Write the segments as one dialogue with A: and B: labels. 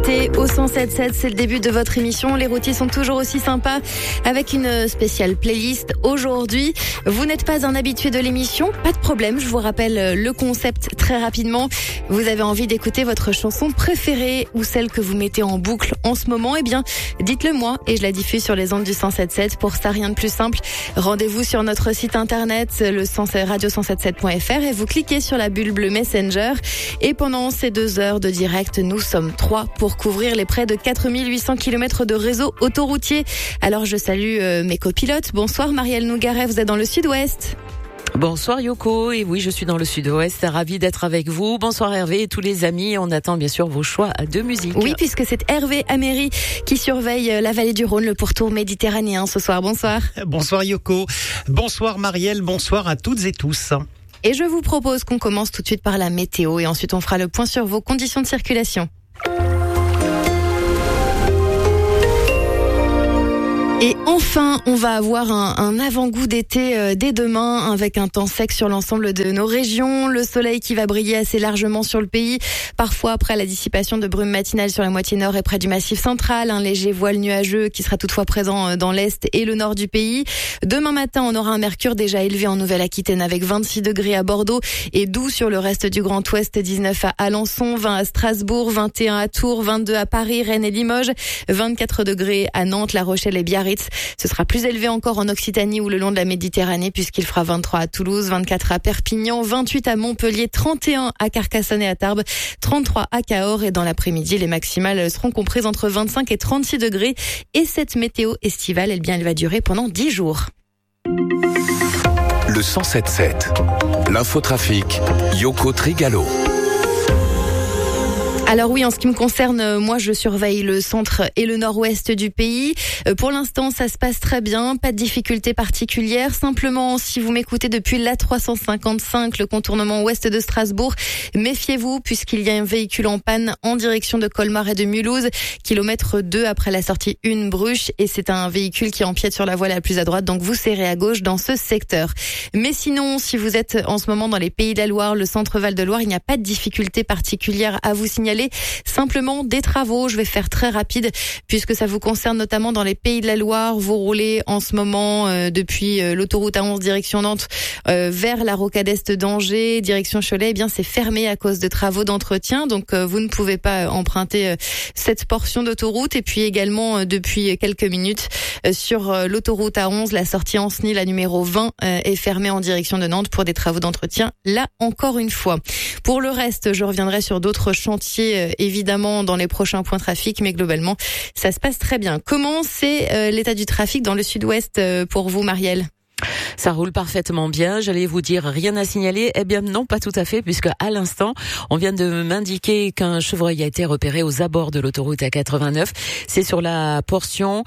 A: Au 107.7, c'est le début de votre émission. Les routiers sont toujours aussi sympas avec une spéciale playlist. Aujourd'hui, vous n'êtes pas un habitué de l'émission, pas de problème. Je vous rappelle le concept très rapidement. Vous avez envie d'écouter votre chanson préférée ou celle que vous mettez en boucle en ce moment, eh bien, dites-le moi et je la diffuse sur les ondes du 107.7. Pour ça, rien de plus simple. Rendez-vous sur notre site internet, le radio107.7.fr et vous cliquez sur la bulle bleue Messenger. Et pendant ces 2 heures de direct, nous sommes 3 pour couvrir les près de 4800 km de réseau autoroutier. Alors je salue mes copilotes. Bonsoir Marielle Nougaret, vous êtes dans le sud-ouest.
B: Bonsoir Yoko, et oui je suis dans le sud-ouest, ravie d'être avec vous. Bonsoir Hervé et tous les amis, on attend bien sûr vos choix de musique.
A: Oui, puisque c'est Hervé Améry qui surveille la vallée du Rhône, le pourtour méditerranéen ce soir. Bonsoir.
C: Bonsoir Yoko, bonsoir Marielle, bonsoir à toutes et tous.
A: Et je vous propose qu'on commence tout de suite par la météo et ensuite on fera le point sur vos conditions de circulation. Et enfin, on va avoir un avant-goût d'été dès demain avec un temps sec sur l'ensemble de nos régions. Le soleil qui va briller assez largement sur le pays. Parfois après la dissipation de brumes matinales sur la moitié nord et près du massif central. Un léger voile nuageux qui sera toutefois présent dans l'est et le nord du pays. Demain matin, on aura un mercure déjà élevé en Nouvelle-Aquitaine avec 26 degrés à Bordeaux et 12 sur le reste du Grand Ouest, 19 à Alençon, 20 à Strasbourg, 21 à Tours, 22 à Paris, Rennes et Limoges, 24 degrés à Nantes, La Rochelle et Biarritz. Ce sera plus élevé encore en Occitanie ou le long de la Méditerranée puisqu'il fera 23 à Toulouse, 24 à Perpignan, 28 à Montpellier, 31 à Carcassonne et à Tarbes, 33 à Cahors et dans l'après-midi, les maximales seront comprises entre 25 et 36 degrés et cette météo estivale, elle va durer pendant 10 jours.
D: Le 107.7, l'infotrafic, Yoko Trigalo.
A: Alors oui, en ce qui me concerne, moi je surveille le centre et le nord-ouest du pays. Pour l'instant, ça se passe très bien, pas de difficultés particulières. Simplement, si vous m'écoutez depuis l'A355, le contournement ouest de Strasbourg, méfiez-vous puisqu'il y a un véhicule en panne en direction de Colmar et de Mulhouse, kilomètre 2 après la sortie 1 Bruche. Et c'est un véhicule qui empiète sur la voie la plus à droite, donc vous serrez à gauche dans ce secteur. Mais sinon, si vous êtes en ce moment dans les Pays de la Loire, le centre Val-de-Loire, il n'y a pas de difficultés particulières à vous signaler. Simplement des travaux, je vais faire très rapide puisque ça vous concerne notamment dans les Pays de la Loire. Vous roulez en ce moment depuis l'autoroute A11 direction Nantes vers la rocade est d'Angers, direction Cholet. Eh bien c'est fermé à cause de travaux d'entretien, donc vous ne pouvez pas emprunter cette portion d'autoroute. Et puis également depuis quelques minutes sur l'autoroute A11, la sortie Ancenis, la numéro 20 est fermée en direction de Nantes pour des travaux d'entretien. Là encore une fois. Pour le reste, je reviendrai sur d'autres chantiers évidemment dans les prochains points trafic, mais globalement ça se passe très bien. Comment c'est l'état du trafic dans le sud-ouest pour vous, Marielle ?
B: Ça roule parfaitement bien. J'allais vous dire rien à signaler. Eh bien non, pas tout à fait, puisque à l'instant, on vient de m'indiquer qu'un chevreuil a été repéré aux abords de l'autoroute A89. C'est sur la portion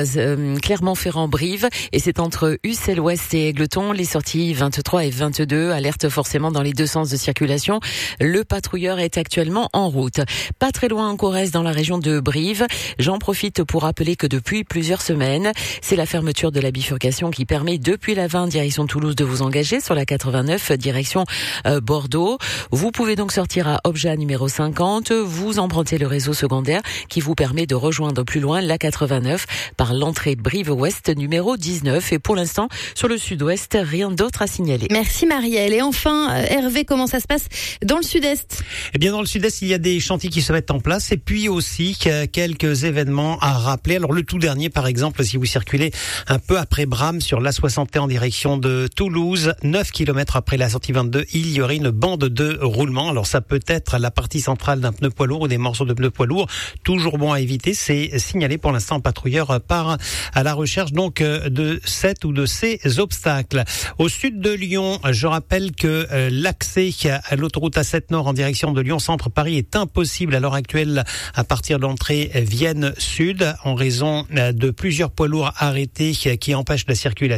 B: Clermont-Ferrand-Brive et c'est entre Ussel-Ouest et Égletons. Les sorties 23 et 22 alertent forcément dans les deux sens de circulation. Le patrouilleur est actuellement en route. Pas très loin en Corrèze, dans la région de Brive. J'en profite pour rappeler que depuis plusieurs semaines, c'est la fermeture de la bifurcation qui permet depuis la 20 direction Toulouse de vous engager sur la 89 direction Bordeaux. Vous pouvez donc sortir à Obja numéro 50, vous empruntez le réseau secondaire qui vous permet de rejoindre plus loin la 89 par l'entrée Brive-Ouest numéro 19. Et pour l'instant, sur le sud-ouest, rien d'autre à signaler.
A: Merci Marielle. Et enfin, Hervé, comment ça se passe dans le sud-est ?
C: Eh bien, dans le sud-est, il y a des chantiers qui se mettent en place et puis aussi quelques événements à rappeler. Alors, le tout dernier, par exemple, si vous circulez un peu après Bram sur l'A61 en direction de Toulouse, 9 km après la sortie 22, il y aurait une bande de roulement. Alors ça peut être la partie centrale d'un pneu poids lourd ou des morceaux de pneu poids lourd. Toujours bon à éviter, c'est signalé pour l'instant. Patrouilleur part à la recherche donc de cette ou de ces obstacles. Au sud de Lyon, je rappelle que l'accès à l'autoroute A7 Nord en direction de Lyon Centre Paris est impossible à l'heure actuelle à partir de l'entrée Vienne Sud en raison de plusieurs poids lourds arrêtés qui empêchent la circulation.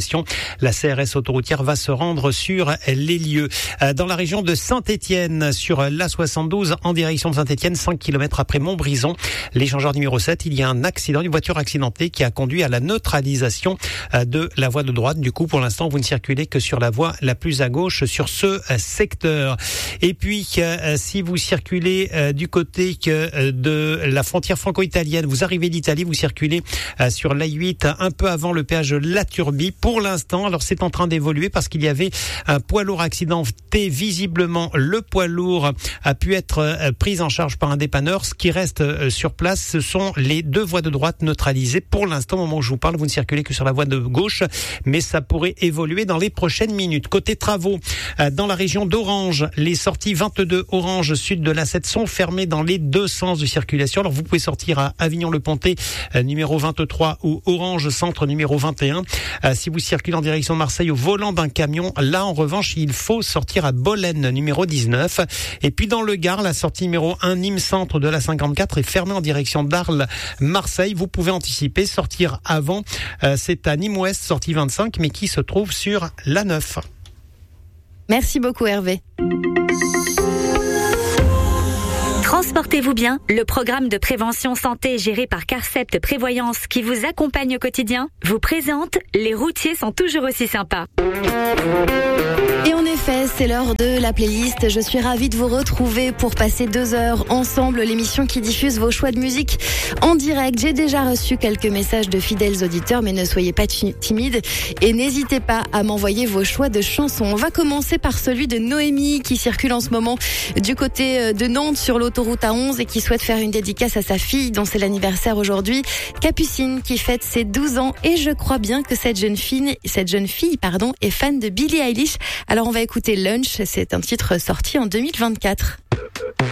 C: La CRS autoroutière va se rendre sur les lieux. Dans la région de Saint-Étienne, sur l'A72 en direction de Saint-Étienne, 5 km après Montbrison, l'échangeur numéro 7, il y a un accident, une voiture accidentée qui a conduit à la neutralisation de la voie de droite. Du coup, pour l'instant, vous ne circulez que sur la voie la plus à gauche sur ce secteur. Et puis, si vous circulez du côté de la frontière franco-italienne, vous arrivez d'Italie, vous circulez sur l'A8 un peu avant le péage de La Turbie. Pour l'instant, alors c'est en train d'évoluer parce qu'il y avait un poids lourd accidenté. Visiblement, le poids lourd a pu être pris en charge par un dépanneur. Ce qui reste sur place, ce sont les deux voies de droite neutralisées. Pour l'instant, au moment où je vous parle, vous ne circulez que sur la voie de gauche, mais ça pourrait évoluer dans les prochaines minutes. Côté travaux, dans la région d'Orange, les sorties 22 Orange sud de l'A7 sont fermées dans les deux sens de circulation. Alors vous pouvez sortir à Avignon-le-Pontet numéro 23 ou Orange Centre numéro 21. Si vous circulez en direction de Marseille au volant d'un camion, là en revanche il faut sortir à Bolène numéro 19. Et puis dans le Gard, la sortie numéro 1 Nîmes Centre de la 54 est fermée en direction d'Arles Marseille. Vous pouvez anticiper, sortir avant. C'est à Nîmes Ouest, sortie 25, mais qui se trouve sur la 9.
A: Merci beaucoup Hervé.
E: Transportez-vous bien, le programme de prévention santé géré par Carcept Prévoyance qui vous accompagne au quotidien vous présente Les routiers sont toujours aussi sympas.
A: Et en effet, c'est l'heure de la playlist. Je suis ravie de vous retrouver pour passer 2 heures ensemble, l'émission qui diffuse vos choix de musique en direct. J'ai déjà reçu quelques messages de fidèles auditeurs, mais ne soyez pas timides et n'hésitez pas à m'envoyer vos choix de chansons. On va commencer par celui de Noémie qui circule en ce moment du côté de Nantes sur l'autoroute A11 et qui souhaite faire une dédicace à sa fille dont c'est l'anniversaire aujourd'hui, Capucine, qui fête ses 12 ans et je crois bien que cette jeune fille est fan de Billie Eilish. Alors on va écouter Lunch, c'est un titre sorti en 2024.